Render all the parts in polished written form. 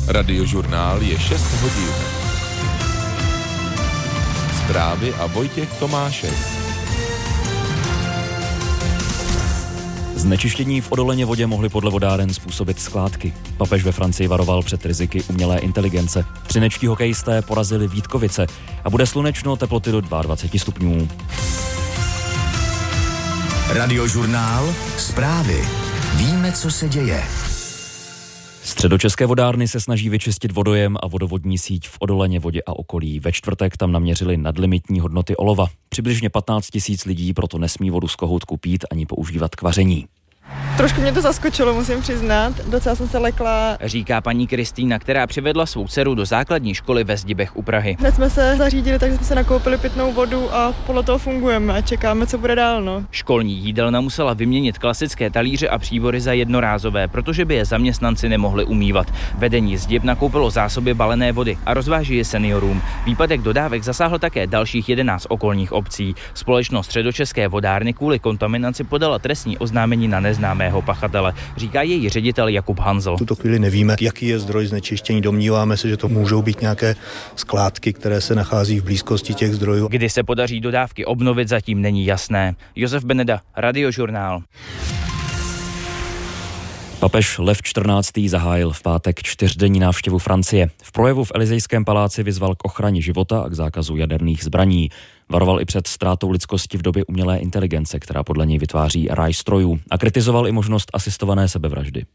Radiožurnál je 6 hodin. Zprávy a Vojtěch Tomášek. Znečištění v odoleně vodě mohly podle vodáren způsobit skládky. Papež ve Francii varoval před riziky umělé inteligence. Třinečtí hokejisté porazili Vítkovice a bude slunečno, teploty do 22 stupňů. Radiožurnál, zprávy. Víme, co se děje. Středočeské vodárny se snaží vyčistit vodojem a vodovodní síť v odoleně vodě a okolí. Ve čtvrtek tam naměřili nadlimitní hodnoty olova. Přibližně 15 000 lidí proto nesmí vodu z kohoutku pít ani používat k vaření. Trošku mě to zaskočilo, musím přiznat. Docela jsem se lekla. Říká paní Kristýna, která přivedla svou dceru do základní školy ve Zdibech u Prahy. Hned jsme se zařídili, takže jsme se nakoupili pitnou vodu a podle toho fungujeme a čekáme, co bude dál. No. Školní jídelna musela vyměnit klasické talíře a příbory za jednorázové, protože by je zaměstnanci nemohli umývat. Vedení Zdib nakoupilo zásoby balené vody a rozváží je seniorům. Výpadek dodávek zasáhl také dalších 11 okolních obcí. Společnost Středočeské vodárny kvůli kontaminaci podala trestní oznámení na neznámého pachatele, říká její ředitel Jakub Hanzl. V tuto chvíli nevíme, jaký je zdroj znečištění. Domníváme se, že to můžou být nějaké skládky, které se nachází v blízkosti těch zdrojů. Kdy se podaří dodávky obnovit, zatím není jasné. Josef Beneda, Radiožurnál. Papež Lev XIV. Zahájil v pátek 4denní návštěvu Francie. V projevu v Elysejském paláci vyzval k ochraně života a k zákazu jaderných zbraní. Varoval i před ztrátou lidskosti v době umělé inteligence, která podle něj vytváří ráj strojů, a kritizoval i možnost asistované sebevraždy.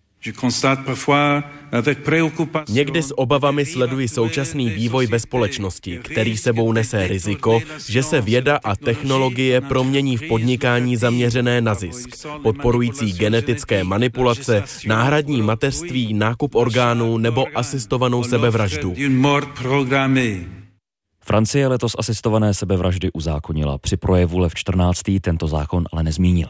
Někdy s obavami sleduji současný vývoj ve společnosti, který sebou nese riziko, že se věda a technologie promění v podnikání zaměřené na zisk, podporující genetické manipulace, náhradní mateřství, nákup orgánů nebo asistovanou sebevraždu. Francie letos asistované sebevraždy uzákonila. Při projevu Lev XIV. Tento zákon ale nezmínil.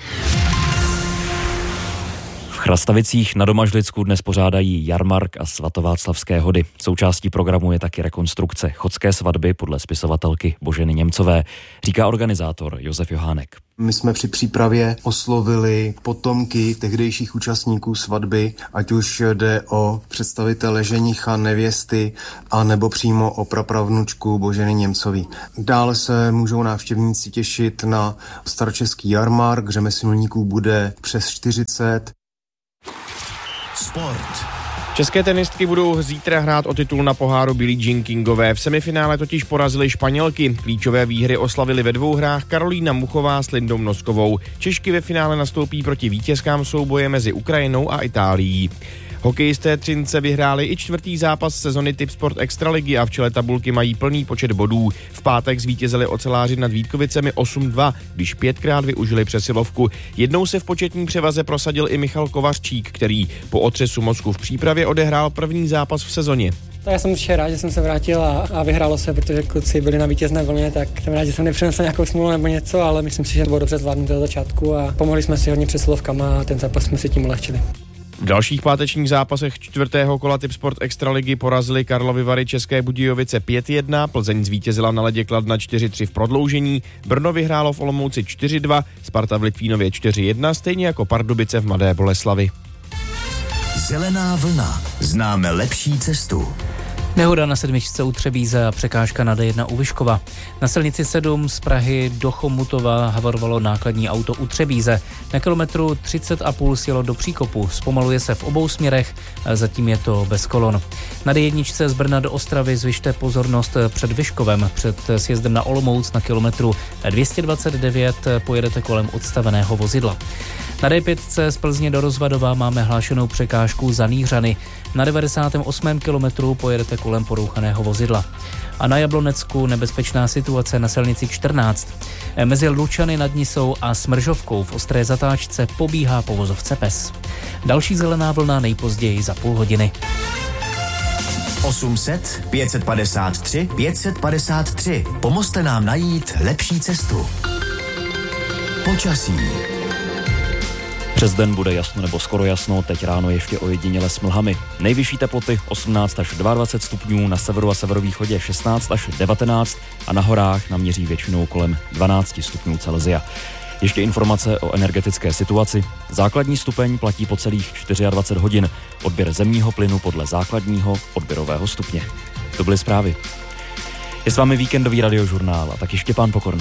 V Chrastavicích na Domažlicku dnes pořádají jarmark a svatováclavské hody. Součástí programu je taky rekonstrukce chodské svatby podle spisovatelky Boženy Němcové, říká organizátor Josef Johánek. My jsme při přípravě oslovili potomky tehdejších účastníků svatby, ať už jde o představitele ženicha, nevěsty, a nebo přímo o prapravnučku Boženy Němcové. Dále se můžou návštěvníci těšit na staročeský jarmark, řemeslníků bude přes 40. Sport. České tenistky budou zítra hrát o titul na poháru Billie Jean Kingové. V semifinále totiž porazily Španělky. Klíčové výhry oslavily ve 2 hrách Karolína Muchová s Lindou Noskovou. Češky ve finále nastoupí proti vítězkám souboje mezi Ukrajinou a Itálií. Hokejisté Třince vyhráli i 4. zápas sezony Tipsport Extraligy a v čele tabulky mají plný počet bodů. V pátek zvítězili oceláři nad Vítkovicemi 8-2, když 5krát využili přesilovku. Jednou se v početní převaze prosadil i Michal Kovařčík, který po otřesu mozku v přípravě odehrál první zápas v sezóně. Tak já jsem určitě rád, že jsem se vrátil a vyhrálo se, protože kluci byli na vítězné vlně, tak jsem rád, že jsem nepřinesl nějakou smůlu nebo něco, ale myslím si, že bylo dobře zvládnuté do začátku a pomohli jsme si hodně přesilovkama a ten zápas jsme si tím ulehčili. V dalších pátečních zápasech 4. kola Tipsport Extraligy porazili Karlovy Vary České Budějovice 5-1, Plzeň zvítězila na ledě Kladna 4-3 v prodloužení, Brno vyhrálo v Olomouci 4-2, Sparta v Litvínově 4-1, stejně jako Pardubice v Mladé Boleslavi. Zelená vlna. Známe lepší cestu. Nehoda na 7 u Třebíze a překážka na D1 u Vyškova. Na silnici 7 z Prahy do Chomutova havarovalo nákladní auto u Třebíze. Na kilometru 30,5 sjelo do příkopu. Zpomaluje se v obou směrech, zatím je to bez kolon. Na D1 z Brna do Ostravy zvyšte pozornost před Vyškovem. Před sjezdem na Olomouc na kilometru 229 pojedete kolem odstaveného vozidla. Na D5 z Plzně do Rozvadova máme hlášenou překážku za Nýřany. Na 98. kilometru pojedete kolem porouchaného vozidla. A na Jablonecku nebezpečná situace na silnici 14. Mezi Lučany nad Nisou a Smržovkou v ostré zatáčce pobíhá po vozovce PES. Další zelená vlna nejpozději za půl hodiny. 800 553 553. Pomozte nám najít lepší cestu. Počasí. Přes den bude jasno nebo skoro jasno, teď ráno ještě ojediněle s mlhami. Nejvyšší teploty 18 až 22 stupňů, na severu a severovýchodě 16 až 19 a na horách naměří většinou kolem 12 stupňů Celsia. Ještě informace o energetické situaci. Základní stupeň platí po celých 24 hodin. Odběr zemního plynu podle základního odběrového stupně. To byly zprávy. Je s vámi víkendový radiožurnál a taky Štěpán Pokorný.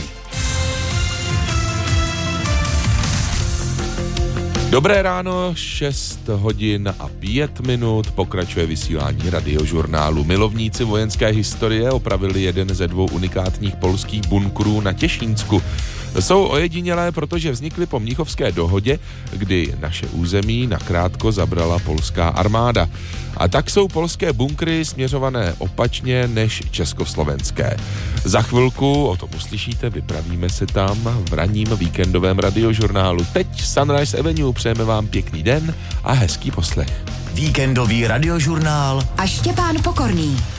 Dobré ráno, 6 hodin a 5 minut, pokračuje vysílání radiožurnálu. Milovníci vojenské historie opravili jeden ze 2 unikátních polských bunkrů na Těšínsku. Jsou ojedinělé, protože vznikly po Mnichovské dohodě, kdy naše území nakrátko zabrala polská armáda. A tak jsou polské bunkry směřované opačně než československé. Za chvilku o tom uslyšíte, vypravíme se tam v ranním víkendovém radiožurnálu. Teď Sunrise Avenue, přejeme vám pěkný den a hezký poslech. Víkendový radiožurnál a Štěpán Pokorný.